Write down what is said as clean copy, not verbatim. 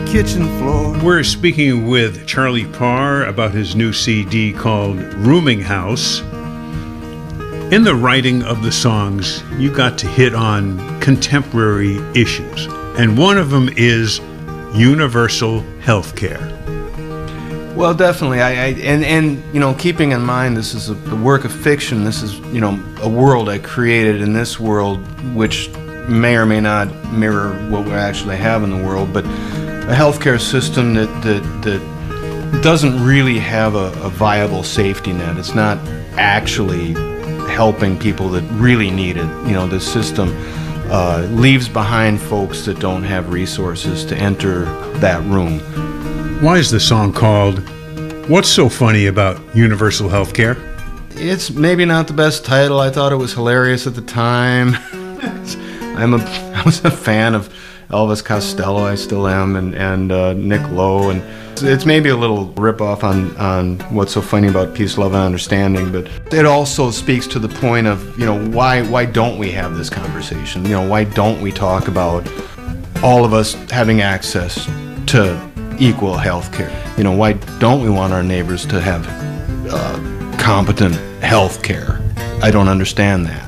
kitchen floor. We're speaking with Charlie Parr about his new CD called Rooming House. In the writing of the songs, you got to hit on contemporary issues, and one of them is universal health care. Well, definitely. And you know, keeping in mind this is a work of fiction. This is, you know, a world I created in this world, which may or may not mirror what we actually have in the world. But a healthcare system that doesn't really have a viable safety net. It's not actually helping people that really need it. You know, the system leaves behind folks that don't have resources to enter that room. Why is the song called What's So Funny About Universal Healthcare? It's maybe not the best title. I thought it was hilarious at the time. I was a fan of Elvis Costello, I still am, and Nick Lowe, and it's maybe a little rip-off on What's So Funny About Peace, Love, and Understanding, but it also speaks to the point of, you know, why don't we have this conversation? You know, why don't we talk about all of us having access to equal health care? You know, why don't we want our neighbors to have competent health care? I don't understand that.